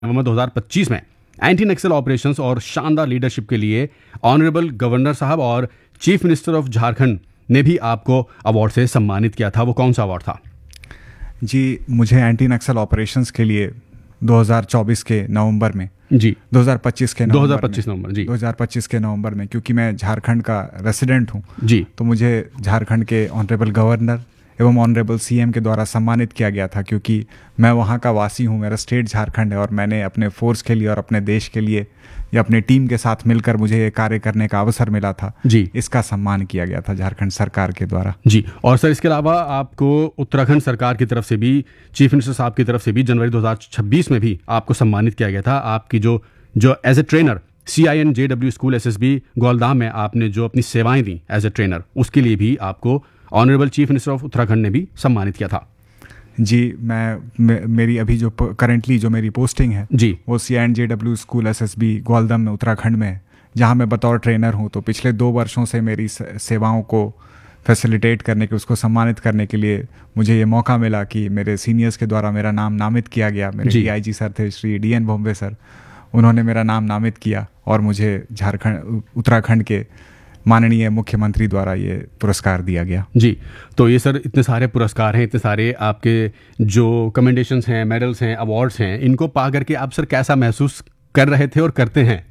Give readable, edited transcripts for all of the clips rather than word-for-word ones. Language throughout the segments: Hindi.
नवंबर 2025 में एंटी नक्सल ऑपरेशंस और शानदार लीडरशिप के लिए ऑनरेबल गवर्नर साहब और चीफ मिनिस्टर ऑफ झारखंड ने भी आपको अवार्ड से सम्मानित किया था। वो कौन सा अवार्ड था? जी, मुझे एंटी नक्सल ऑपरेशंस के लिए 2024 के नवंबर में जी 2025 के नवंबर में, क्योंकि मैं झारखंड का रेसिडेंट हूँ जी, तो मुझे झारखंड के ऑनरेबल गवर्नर एवं ऑनरेबल सीएम के द्वारा सम्मानित किया गया था, क्योंकि मैं वहाँ का वासी हूँ, मेरा स्टेट झारखंड है और मैंने अपने फोर्स के लिए और अपने देश के लिए या अपने टीम के साथ मिलकर मुझे ये कार्य करने का अवसर मिला था जी। इसका सम्मान किया गया था झारखंड सरकार के द्वारा जी। और सर, इसके अलावा आपको उत्तराखंड सरकार की तरफ से भी, चीफ मिनिस्टर साहब की तरफ से भी जनवरी 2026 में भी आपको सम्मानित किया गया था। आपकी जो as a trainer CINJW school SSB गोलदाम में आपने जो अपनी सेवाएं दी एज ए ट्रेनर, उसके लिए भी आपको honourable chief minister of Uttarakhand ने भी सम्मानित किया था। जी, मेरी अभी जो करंटली जो मेरी पोस्टिंग है जी, वो CINJW स्कूल SSB गोलदाम में उत्तराखंड में है, जहाँ मैं बतौर ट्रेनर हूँ। तो पिछले 2 वर्षों से मेरी सेवाओं को फैसिलिटेट करने के, उसको सम्मानित करने के लिए मुझे ये मौका मिला कि मेरे सीनियर्स के द्वारा मेरा नाम नामित किया गया। मेरे DIG सर थे श्री DN बॉम्बे सर, उन्होंने मेरा नाम नामित किया और मुझे उत्तराखंड के माननीय मुख्यमंत्री द्वारा ये पुरस्कार दिया गया। जी, तो ये सर इतने सारे पुरस्कार हैं, इतने सारे आपके जो कमेंडेशंस हैं, मेडल्स हैं, अवार्ड्स हैं, इनको पा करके आप सर कैसा महसूस कर रहे थे और करते हैं?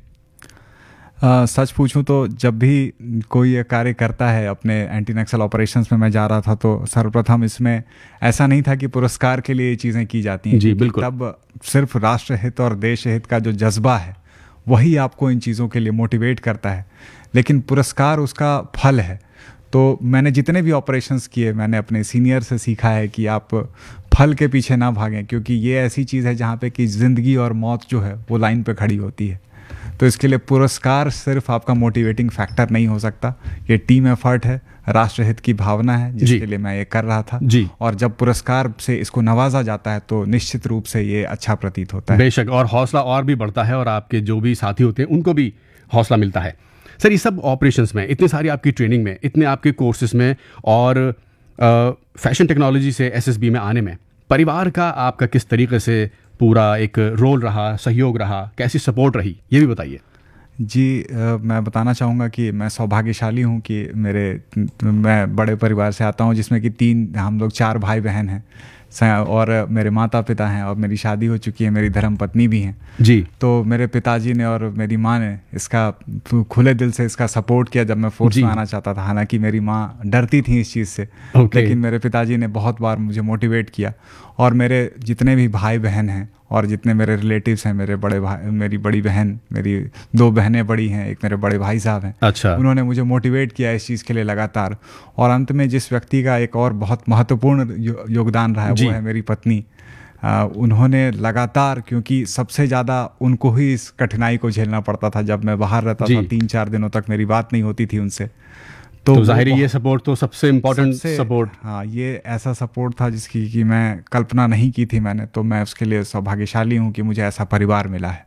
सच पूछूं तो जब भी कोई ये कार्य करता है, अपने एंटी नक्सल ऑपरेशंस में मैं जा रहा था तो सर्वप्रथम इसमें ऐसा नहीं था कि पुरस्कार के लिए ये चीज़ें की जाती हैं। जी बिल्कुल। तब सिर्फ राष्ट्र हित और देश हित का जो जज्बा है वही आपको इन चीज़ों के लिए मोटिवेट करता है, लेकिन पुरस्कार उसका फल है। तो मैंने जितने भी ऑपरेशंस किए, मैंने अपने सीनियर से सीखा है कि आप फल के पीछे ना भागें, क्योंकि ये ऐसी चीज़ है जहाँ पे कि ज़िंदगी और मौत जो है वो लाइन पे खड़ी होती है। तो इसके लिए पुरस्कार सिर्फ आपका मोटिवेटिंग फैक्टर नहीं हो सकता, ये टीम एफर्ट है, राष्ट्रहित की भावना है जिसके लिए मैं ये कर रहा था जी। और जब पुरस्कार से इसको नवाजा जाता है तो निश्चित रूप से ये अच्छा प्रतीत होता है। बेशक, और हौसला और भी बढ़ता है और आपके जो भी साथी होते हैं उनको भी हौसला मिलता है। सर, ये सब ऑपरेशंस में, इतनी सारी आपकी ट्रेनिंग में, इतने आपके कोर्सेज में और फैशन टेक्नोलॉजी से SSB में आने में परिवार का आपका किस तरीके से पूरा एक रोल रहा, सहयोग रहा, कैसी सपोर्ट रही, ये भी बताइए। जी, मैं बताना चाहूँगा कि मैं सौभाग्यशाली हूँ कि मैं बड़े परिवार से आता हूँ जिसमें कि हम लोग 4 भाई बहन हैं और मेरे माता पिता हैं और मेरी शादी हो चुकी है, मेरी धर्मपत्नी भी हैं जी। तो मेरे पिताजी ने और मेरी माँ ने इसका खुले दिल से इसका सपोर्ट किया जब मैं फोर्स में आना चाहता था। हालांकि मेरी माँ डरती थी इस चीज़ से, लेकिन मेरे पिताजी ने बहुत बार मुझे मोटिवेट किया। और मेरे जितने भी भाई बहन हैं और जितने मेरे रिलेटिव्स हैं, मेरे बड़े भाई, मेरी बड़ी बहन, मेरी 2 बहनें बड़ी हैं, एक मेरे बड़े भाई साहब हैं। अच्छा। उन्होंने मुझे मोटिवेट किया इस चीज़ के लिए लगातार। और अंत में जिस व्यक्ति का एक और बहुत महत्वपूर्ण योगदान रहा है वो है मेरी पत्नी। उन्होंने लगातार, क्योंकि सबसे ज़्यादा उनको ही इस कठिनाई को झेलना पड़ता था जब मैं बाहर रहता था, 3-4 दिनों तक मेरी बात नहीं होती थी उनसे। तो जाहिर ये सपोर्ट तो सबसे इम्पोर्टेंट सपोर्ट। हाँ, ये ऐसा सपोर्ट था जिसकी कि मैं कल्पना नहीं की थी मैंने, तो मैं उसके लिए सौभाग्यशाली हूँ कि मुझे ऐसा परिवार मिला है।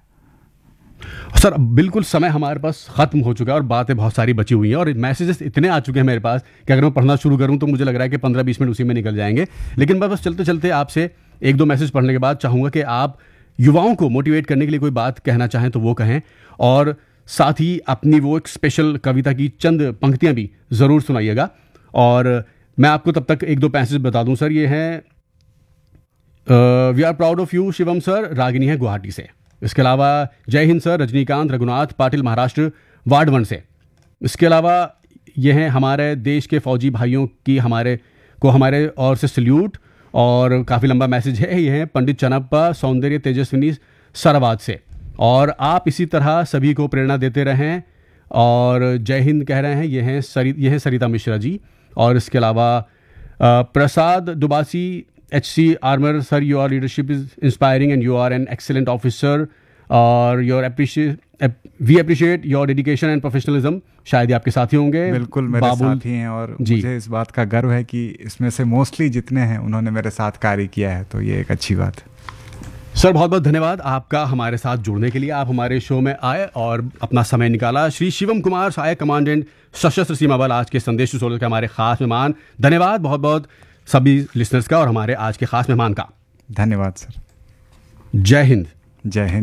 सर, बिल्कुल समय हमारे पास ख़त्म हो चुका है और बातें बहुत सारी बची हुई हैं और मैसेजेस इतने आ चुके हैं मेरे पास कि अगर मैं पढ़ना शुरू करूँ तो मुझे लग रहा है कि 15-20 मिनट उसी में निकल जाएंगे। लेकिन मैं बस चलते चलते आपसे 1-2 मैसेज पढ़ने के बाद चाहूँगा कि आप युवाओं को मोटिवेट करने के लिए कोई बात कहना चाहें तो वो कहें, और साथ ही अपनी वो एक स्पेशल कविता की चंद पंक्तियां भी ज़रूर सुनाइएगा। और मैं आपको तब तक 1-2 पैसेज बता दूं सर। ये हैं we are proud of you Shivam sir, Ragini है गुवाहाटी से। इसके अलावा जय हिंद सर, रजनीकांत रघुनाथ पाटिल महाराष्ट्र वार्ड 1 से। इसके अलावा ये हैं हमारे देश के फौजी भाइयों की हमारे ओर से सल्यूट, और काफ़ी लंबा मैसेज है। ये हैं पंडित चनप्पा सौंदर्य तेजस्विनी सरावाद से। और आप इसी तरह सभी को प्रेरणा देते रहें और जय हिंद कह रहे हैं। ये हैं सरिता मिश्रा जी। और इसके अलावा प्रसाद दुबासी HC armour sir, your leadership is inspiring and you are an excellent officer और we appreciate your dedication and professionalism. शायद ही आपके साथी होंगे। बिल्कुल मेरे साथी हैं और मुझे इस बात का गर्व है कि इसमें से मोस्टली जितने हैं उन्होंने मेरे साथ कार्य किया है, तो ये एक अच्छी बात है। सर, बहुत बहुत धन्यवाद आपका हमारे साथ जुड़ने के लिए। आप हमारे शो में आए और अपना समय निकाला। श्री शिवम कुमार, सहायक कमांडेंट सशस्त्र सीमा बल, आज के संदेश सोलर के हमारे खास मेहमान। धन्यवाद बहुत बहुत सभी लिसनर्स का और हमारे आज के खास मेहमान का। धन्यवाद सर। जय हिंद, जय हिंद।